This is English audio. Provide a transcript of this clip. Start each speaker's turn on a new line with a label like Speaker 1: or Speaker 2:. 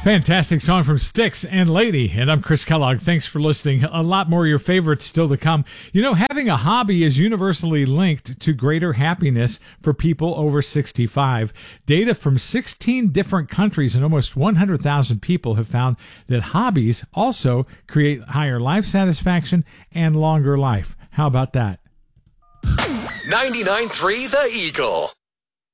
Speaker 1: Fantastic song from Styx and Lady. And I'm Chris Kellogg. Thanks for listening. A lot more of your favorites still to come. You know, having a hobby is universally linked to greater happiness for people over 65. Data from 16 different countries and almost 100,000 people have found that hobbies also create higher life satisfaction and longer life. How about that?
Speaker 2: 99.3 The Eagle.